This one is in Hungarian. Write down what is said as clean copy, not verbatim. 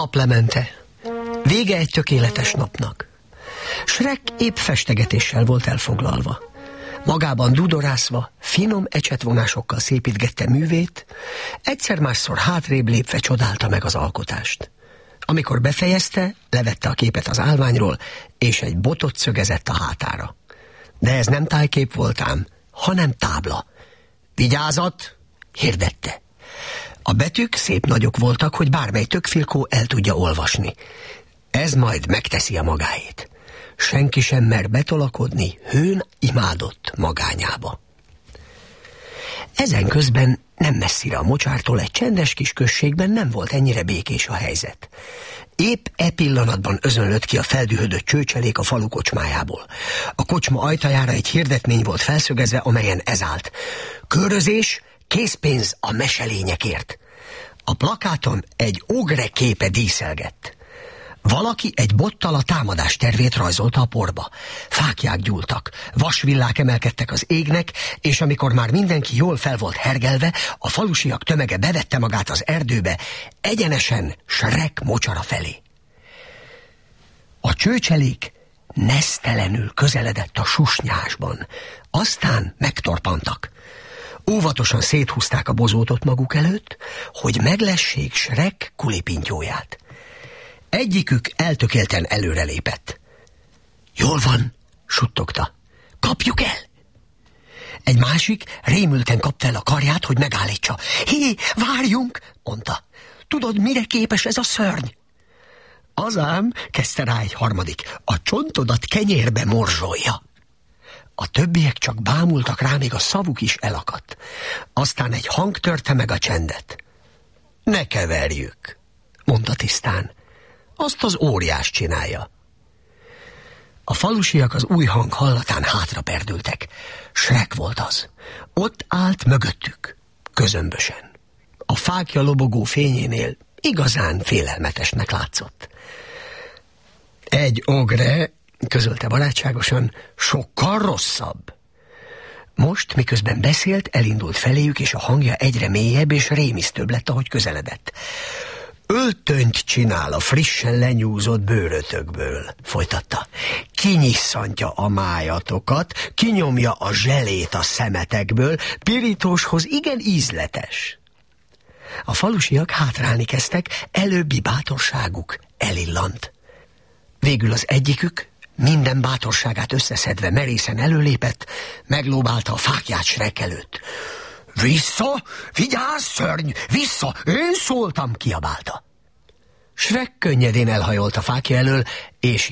Naplemente. Vége egy tökéletes napnak. Shrek épp festegetéssel volt elfoglalva. Magában dudorászva, finom ecsetvonásokkal szépítgette művét, egyszer-másszor hátrébb lépve csodálta meg az alkotást. Amikor befejezte, levette a képet az állványról, és egy botot szögezett a hátára. De ez nem tájkép volt ám, hanem tábla. Vigyázat! Hirdette. A betűk szép nagyok voltak, hogy bármely tökfilkó el tudja olvasni. Ez majd megteszi a magáét. Senki sem mer betolakodni hőn imádott magányába. Ezen közben nem messzire a mocsártól egy csendes kis községben nem volt ennyire békés a helyzet. Épp e pillanatban özönlött ki a feldühödött csőcselék a falu kocsmájából. A kocsma ajtajára egy hirdetmény volt felszögezve, amelyen ez állt: körözés, készpénz a meselényekért. A plakáton egy ogre képe díszelgett. Valaki egy bottal a támadás tervét rajzolta a porba. Fáklyák gyúltak, vasvillák emelkedtek az égnek, és amikor már mindenki jól fel volt hergelve, a falusiak tömege bevette magát az erdőbe, egyenesen Shrek mocsara felé. A csőcselék nesztelenül közeledett a susnyásban, aztán megtorpantak. Óvatosan széthúzták a bozótot maguk előtt, hogy meglessék Shrek kulipintyóját. Egyikük eltökélten előrelépett. Jól van, suttogta. Kapjuk el! Egy másik rémülten kapta el a karját, hogy megállítsa. Hé, várjunk, mondta. Tudod, mire képes ez a szörny? Az ám, kezdte rá egy harmadik, a csontodat kenyérbe morzsolja. A többiek csak bámultak rá, még a szavuk is elakadt. Aztán egy hang törte meg a csendet. Ne keverjük, mondta tisztán. Azt az óriás csinálja. A falusiak az új hang hallatán hátra perdültek. Shrek volt az. Ott állt mögöttük, közömbösen. A fákja lobogó fényénél igazán félelmetesnek látszott. Egy ogre, közölte barátságosan, sokkal rosszabb. Most, miközben beszélt, elindult feléjük, és a hangja egyre mélyebb és rémisztőbb lett, ahogy közeledett. Öltönyt csinál a frissen lenyúzott bőrötökből, folytatta. Kinyisszantja a májatokat, kinyomja a zselét a szemetekből, pirítóshoz igen ízletes. A falusiak hátrálni kezdtek, előbbi bátorságuk elillant. Végül az egyikük, minden bátorságát összeszedve merészen előlépett, meglóbálta a fáklyát Shrek előtt. Vissza! Vigyázz, szörny! Vissza! Én szóltam! Kiabálta. Shrek könnyedén elhajolt a fákja elől, és